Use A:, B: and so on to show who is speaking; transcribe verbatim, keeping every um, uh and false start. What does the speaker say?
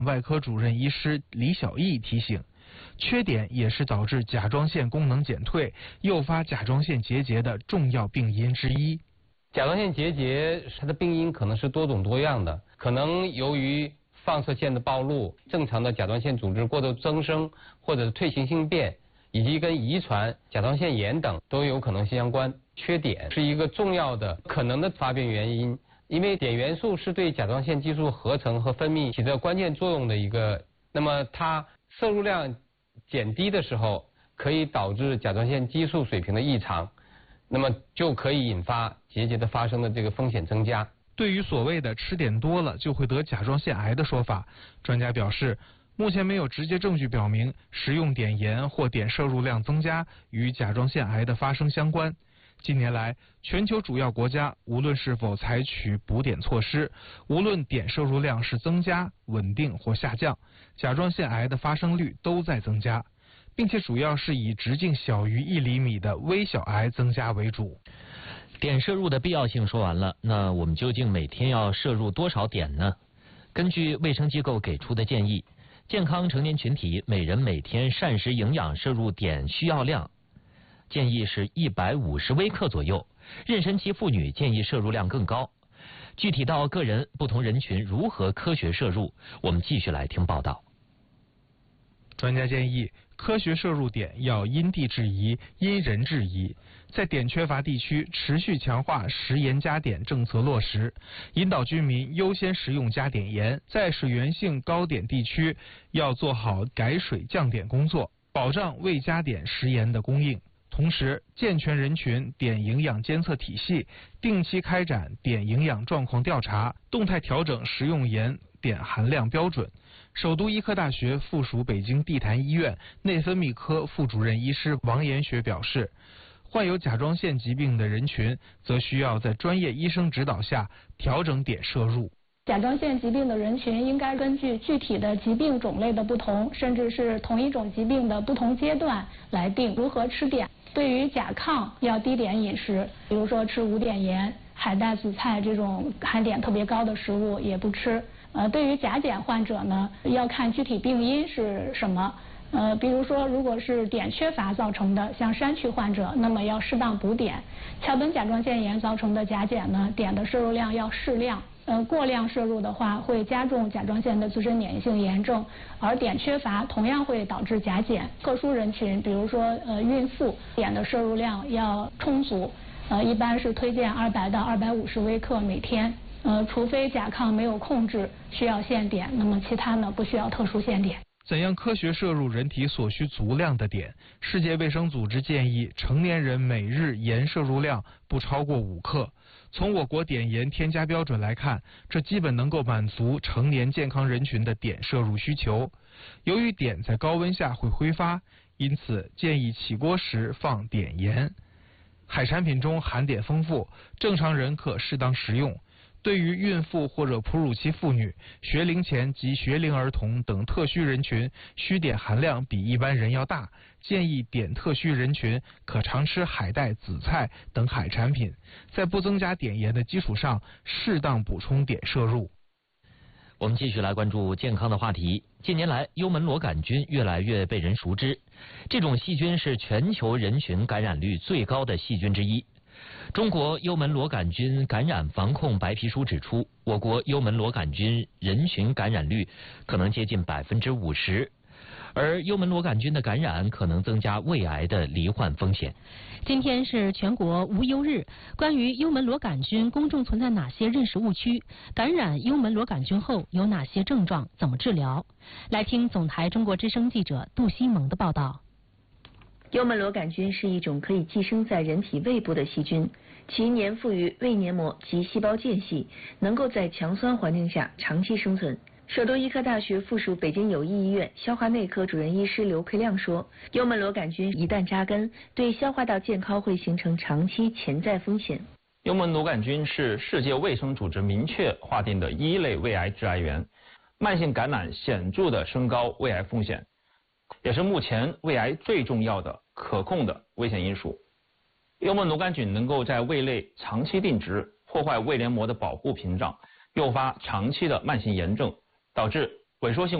A: 外科主任医师李小艺提醒，缺碘也是导致甲状腺功能减退、诱发甲状腺结节的重要病因之一。
B: 甲状腺结节它的病因可能是多种多样的，可能由于放射线的暴露、正常的甲状腺组织过度增生或者是退行性变，以及跟遗传、甲状腺炎等都有可能相关。缺碘是一个重要的可能的发病原因，因为碘元素是对甲状腺激素合成和分泌起着关键作用的一个，那么它摄入量减低的时候，可以导致甲状腺激素水平的异常，那么就可以引发结节的发生的这个风险增加。
A: 对于所谓的吃碘多了就会得甲状腺癌的说法，专家表示，目前没有直接证据表明食用碘盐或碘摄入量增加与甲状腺癌的发生相关。近年来，全球主要国家无论是否采取补碘措施，无论碘摄入量是增加、稳定或下降，甲状腺癌的发生率都在增加，并且主要是以直径小于一厘米的微小癌增加为主。
C: 碘摄入的必要性说完了，那我们究竟每天要摄入多少碘呢？根据卫生机构给出的建议，健康成年群体每人每天膳食营养摄入碘需要量建议是一百五十微克左右，妊娠期妇女建议摄入量更高。具体到个人不同人群如何科学摄入，我们继续来听报道。
A: 专家建议，科学摄入碘要因地制宜、因人制宜，在碘缺乏地区持续强化食盐加碘政策落实，引导居民优先食用加碘盐。在水源性高碘地区，要做好改水降碘工作，保障未加碘食盐的供应。同时，健全人群碘营养监测体系，定期开展碘营养状况调查，动态调整食用盐碘含量标准。首都医科大学附属北京地坛医院内分泌科副主任医师王延学表示，患有甲状腺疾病的人群则需要在专业医生指导下调整碘摄入。
D: 甲状腺疾病的人群应该根据具体的疾病种类的不同，甚至是同一种疾病的不同阶段来定如何吃碘。对于甲亢要低碘饮食，比如说吃无碘盐、海带、紫菜这种含碘特别高的食物也不吃。呃，对于甲减患者呢，要看具体病因是什么。呃，比如说，如果是碘缺乏造成的，像山区患者，那么要适当补碘。桥本甲状腺炎造成的甲减呢，碘的摄入量要适量。呃，过量摄入的话，会加重甲状腺的自身免疫性炎症，而碘缺乏同样会导致甲减。特殊人群，比如说呃孕妇，碘的摄入量要充足，呃，一般是推荐二百到二百五十微克每天。呃，除非甲亢没有控制，需要限碘，那么其他呢不需要特殊限碘。
A: 怎样科学摄入人体所需足量的碘？世界卫生组织建议成年人每日盐摄入量不超过五克。从我国碘盐添加标准来看，这基本能够满足成年健康人群的碘摄入需求。由于碘在高温下会挥发，因此建议起锅时放碘盐。海产品中含碘丰富，正常人可适当食用。对于孕妇或者哺乳期妇女、学龄前及学龄儿童等特需人群，需碘含量比一般人要大，建议碘特需人群可常吃海带、紫菜等海产品，在不增加碘盐的基础上，适当补充碘摄入。
C: 我们继续来关注健康的话题。近年来，幽门螺杆菌越来越被人熟知，这种细菌是全球人群感染率最高的细菌之一。中国幽门螺杆菌感染防控白皮书指出，我国幽门螺杆菌人群感染率可能接近百分之五十，而幽门螺杆菌的感染可能增加胃癌的罹患风险。
E: 今天是全国无忧日，关于幽门螺杆菌，公众存在哪些认识误区？感染幽门螺杆菌后有哪些症状？怎么治疗？来听总台中国之声记者杜西蒙的报道。
F: 幽门螺杆菌是一种可以寄生在人体胃部的细菌，其粘附于胃黏膜及细胞间隙，能够在强酸环境下长期生存。首都医科大学附属北京友谊医院消化内科主任医师刘奎亮说，幽门螺杆菌一旦扎根，对消化道健康会形成长期潜在风险。
G: 幽门螺杆菌是世界卫生组织明确划定的一类胃癌致癌源，慢性感染显著地升高胃癌风险，也是目前胃癌最重要的可控的危险因素。幽门螺杆菌能够在胃内长期定植，破坏胃黏膜的保护屏障，诱发长期的慢性炎症，导致萎缩性